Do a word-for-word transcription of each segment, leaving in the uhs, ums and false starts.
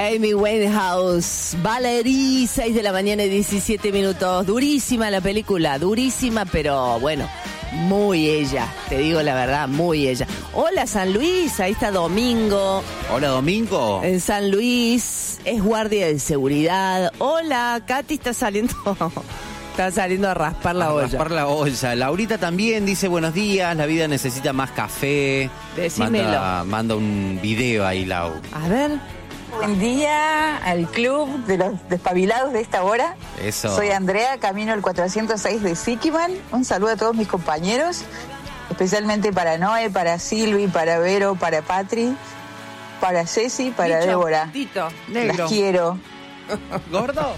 Amy Winehouse, Valerie, seis de la mañana y diecisiete minutos. Durísima la película, durísima, pero bueno, muy ella, te digo la verdad, muy ella. Hola San Luis, ahí está Domingo. Hola Domingo. En San Luis, es guardia de seguridad. Hola, Katy está saliendo... Está saliendo a raspar la a olla. raspar la olla. Laurita también dice buenos días, la vida necesita más café. Decímelo. Manda, manda un video ahí, Lau. A ver. Buen día al club de los despabilados de esta hora. Eso. Soy Andrea, camino al cuatrocientos seis de Siquiman. Un saludo a todos mis compañeros, especialmente para Noé, para Silvi, para Vero, para Patri, para Ceci, para Dicho, Débora. Tito, negro. Las quiero. ¿Gordo?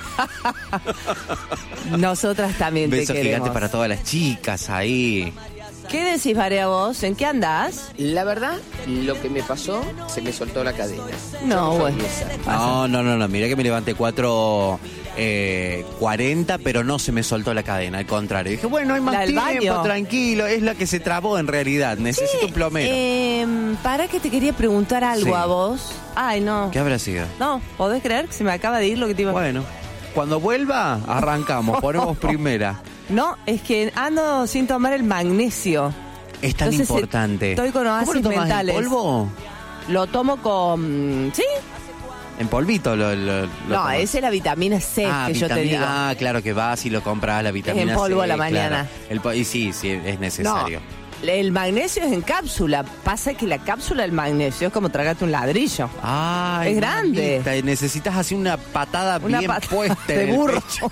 Nosotras también te Beso queremos. gigante para todas las chicas ahí. ¿Qué decís, Varea, vos? ¿En qué andás? La verdad, lo que me pasó, se me soltó la cadena. No, Yo bueno. soy esa. No, no, no, no. Mirá que me levanté cuatro cuarenta, pero no se me soltó la cadena. Al contrario. Dije, bueno, hay más ¿La del tiempo, baño? tranquilo. Es la que se trabó en realidad. Necesito un plomero. Eh, para que te quería preguntar algo Sí. a vos. Ay, no. ¿Qué habrá sido? No, ¿podés creer que se me acaba de ir lo que te iba a... Bueno, cuando vuelva, arrancamos. Ponemos primera. No, es que ando sin tomar el magnesio. Es tan Entonces, importante. estoy con ¿Cómo oasis lo tomas, mentales. en polvo? Lo tomo con... ¿Sí? En polvito lo, lo, lo No, tomas. esa es la vitamina C Ah, que yo te vitamina- digo. Ah, claro que vas y lo compras la vitamina en polvo C, a la mañana. claro. El po- y sí, sí, es necesario. No, el magnesio es en cápsula. Pasa que la cápsula del magnesio es como tragarte un ladrillo. Ay, Es grande. mamita, necesitas así una patada Una bien patada puesta de en el burro. pecho.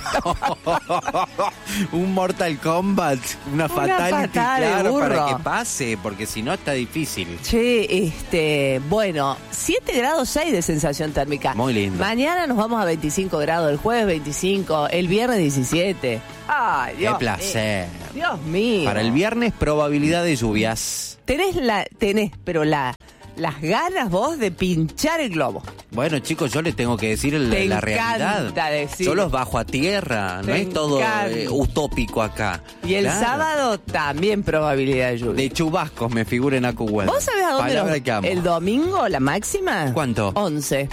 Un Mortal Kombat, una, Una fatality, patada de claro, para burro. que pase, porque si no está difícil. Che, este, bueno, siete grados seis de sensación térmica. Muy lindo. Mañana nos vamos a veinticinco grados, el jueves veinticinco, el viernes diecisiete. Ay, Dios. Qué placer. mío. Dios mío. Para el viernes, probabilidad de lluvias. Tenés la, tenés, pero la, las ganas vos de pinchar el globo. Bueno, chicos, yo les tengo que decir el- Te la encanta realidad. decir. Yo los bajo a tierra, no Te es todo encanta. eh, utópico acá. Y el Claro. sábado también probabilidad de lluvia. De chubascos me figura en AcuWeather. ¿Vos sabés a dónde Palabra nos- que amo. el domingo la máxima? ¿Cuánto? once.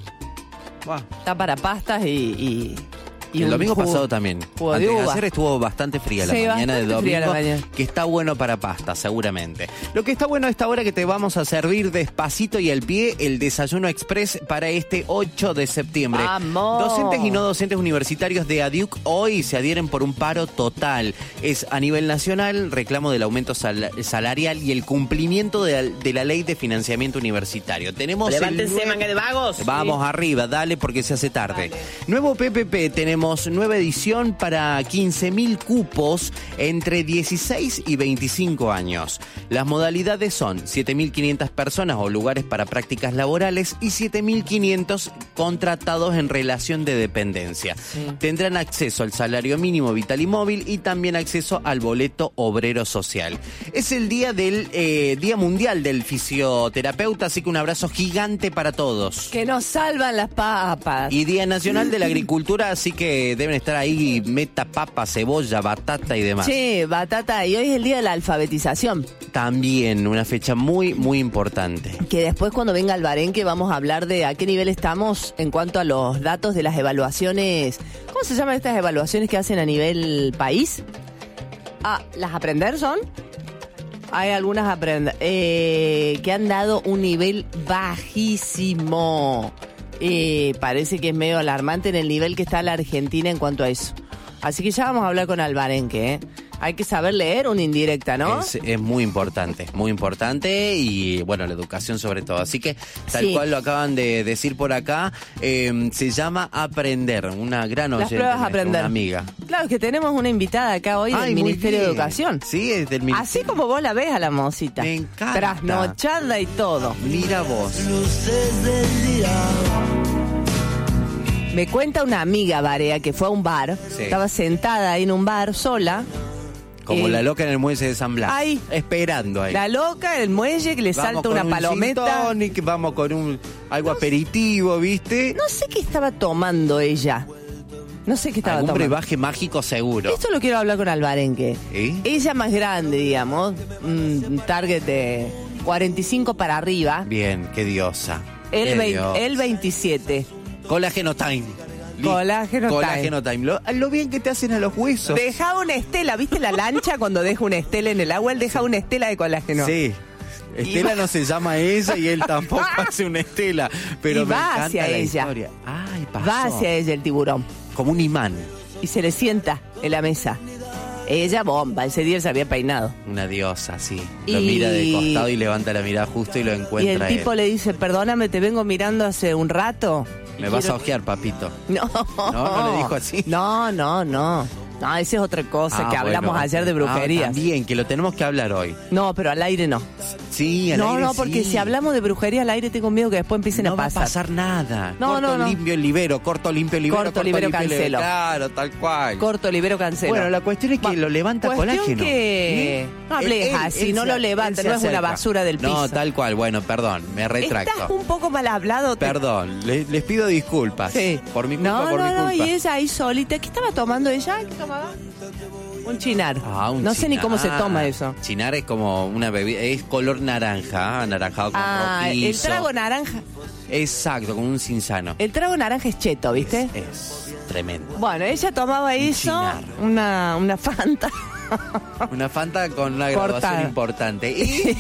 Buah. Está para pastas y... y, y El un domingo jugo- pasado también. jugo de Antes de uva. ayer estuvo bastante fría la Sí, mañana del bastante domingo, fría la mañana. que está bueno para pasta, seguramente. Lo que está bueno a esta hora que te vamos a servir despacito y al pie el desayuno express para este ocho de septiembre. ¡Vamos! Docentes y no docentes universitarios de ADIUC hoy se adhieren por un paro total. Es a nivel nacional reclamo del aumento sal- salarial y el cumplimiento de la, de la ley de financiamiento universitario. Tenemos el Levántense, nueve- manga de vagos. Vamos arriba, dale porque se hace tarde. Dale. Nuevo P P P, tenemos nueva edición para quince mil cupos entre dieciséis y veinticinco años. Las modalidades son siete mil quinientas personas o lugares para prácticas laborales y siete mil quinientos contratados en relación de dependencia. Tendrán acceso al salario mínimo vital y móvil y también acceso al boleto obrero social. Es el día del eh, Día Mundial del Fisioterapeuta, así que un abrazo gigante para todos. Que nos salvan las papas. Y Día Nacional de la Agricultura, así que deben estar ahí meta, papa, cebolla, batata y demás. Che, batata, y hoy es el día de la alfabetización. También una fecha muy, muy importante. Que después cuando venga Albarenque vamos a hablar de a qué nivel estamos en cuanto a los datos de las evaluaciones. ¿Cómo se llaman estas evaluaciones que hacen a nivel país? Ah, ¿las aprender son? Hay algunas aprender eh, que han dado un nivel bajísimo. Eh, parece que es medio alarmante en el nivel que está la Argentina en cuanto a eso. Así que ya vamos a hablar con Albarenque, ¿eh? Hay que saber leer una indirecta, ¿no? Es, es muy importante, muy importante y bueno, la educación sobre todo. Así que tal Sí. cual lo acaban de decir por acá, eh, se llama Aprender, una gran Las oyente, pruebas nuestra, aprender. una amiga. Claro, que tenemos una invitada acá hoy Ay, del muy Ministerio de bien. Educación. Sí, es del Así Ministerio. como vos la ves a la mocita. Me encanta. Trasnochada y todo. Mira vos. Me cuenta una amiga, Varea, que fue a un bar. Sí. Estaba sentada ahí en un bar sola. Como Eh, la loca en el muelle de San Blas. Ahí. Esperando ahí. La loca, el muelle, que le Vamos salta con una un palometa. gin tonic, vamos con un algo aperitivo, ¿viste? No sé qué estaba tomando ella. No sé qué estaba Algún tomando. brebaje mágico seguro. Esto lo quiero hablar con Albarenque. ¿Eh? Ella más grande, digamos. Un target de cuarenta y cinco para arriba. Bien, qué diosa. El, Qué vein- Dios. el veintisiete. Colágeno time. Li- Colágeno time. Colágeno time. Lo, lo bien que te hacen a los huesos. Dejaba una estela, ¿viste la lancha cuando deja una estela en el agua? Él deja una estela de colágeno. Sí. Estela Y no se llama ella y él tampoco hace una estela. Pero Y me va encanta hacia la ella. historia. Ay, pasó. Va hacia ella el tiburón Como un imán. y se le sienta en la mesa. Ella bomba, ese día él se había peinado. Una diosa, sí. Lo Y- mira de costado y levanta la mirada justo y lo Y el encuentra tipo él. le dice, perdóname, te vengo mirando hace un rato. Me Y vas a quiero- ojear, papito. No. No, no le dijo así. No, no, no. No, esa es otra cosa Ah, que hablamos bueno. ayer de Ah, brujerías. también, que lo tenemos que hablar hoy. No, pero al aire no. Sí, al No, aire no, porque sí. si hablamos de brujería al aire tengo miedo que después empiecen no a pasar. va a pasar nada. No, corto, no, no. limpio, libero. Corto, limpio, libero. Corto, libero, limpio, cancelo. Claro, tal cual. Corto, libero, cancelo. Bueno, la cuestión es que Va, lo levanta cuestión colágeno. que... ¿Eh? No hables Él- él- así, él no se- lo él levantes, se no es una acerca. basura del piso. No, tal cual. Bueno, perdón, me retracto. Estás un poco mal hablado. te- Perdón, le- les pido disculpas. Sí. Por mi culpa, no, por no, mi no, culpa. y ella ahí solita. ¿Qué estaba tomando ella? ¿Qué tomaba? Un chinar. Ah, un no sé ni chinar. cómo se toma eso. Chinar es como una bebida, es color naranja, anaranjado con Ah, el rojizo. trago naranja. Exacto, como un cinzano. El trago naranja es cheto, ¿viste? Es, es tremendo. Bueno, ella tomaba eso, chinar. una, una Fanta, Una Fanta con una graduación Cortada. importante. Y,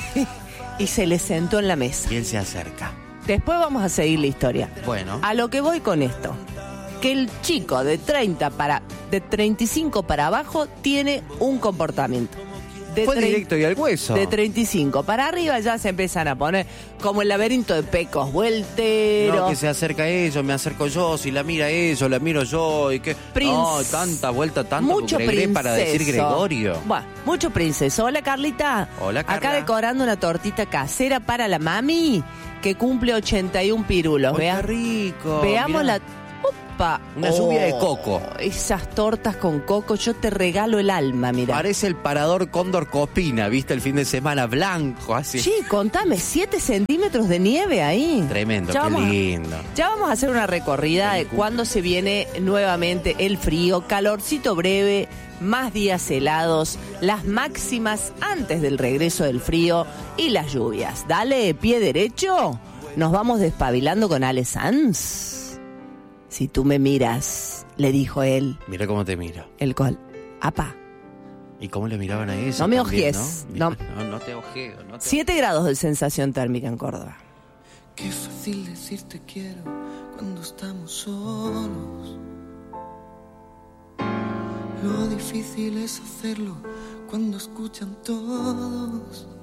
y se le sentó en la mesa. y él se acerca. Después vamos a seguir la historia. Bueno, A lo que voy con esto, que el chico de treinta para, de treinta y cinco para abajo tiene un comportamiento. De fue trein- directo y al hueso. De treinta y cinco para arriba ya se empiezan a poner como el laberinto de pecos, vueltero. No, que se acerca ellos, me acerco yo, si la mira ellos, la miro yo, y que... Princ- No, tanta vuelta, tanto mucho Gregre para decir princeso. Gregorio. Bueno, mucho princeso. Hola, Carlita. Hola, Carla. Acá decorando una tortita casera para la mami que cumple ochenta y uno pirulos. Ay, Vea- qué rico. Veamos Mirá. la... Opa. Una lluvia de coco. Esas tortas con coco, yo te regalo el alma, mira. Parece el parador Cóndor Copina, ¿viste? El fin de semana, blanco, así. Sí, contame, siete centímetros de nieve ahí. Tremendo, Ya qué vamos a- lindo. Ya vamos a hacer una recorrida de cuándo se viene nuevamente el frío, calorcito breve, más días helados, las máximas antes del regreso del frío y las lluvias. Dale, pie derecho, nos vamos despabilando con Ale Sanz. Si tú me miras, le dijo él, Mira cómo te miro. el cual, apa, ¿Y cómo le miraban a eso? No me también, ojees, ¿no? no. no, no te ojeo. No te... siete grados de sensación térmica en Córdoba. Qué fácil decir te quiero cuando estamos solos. Lo difícil es hacerlo cuando escuchan todos.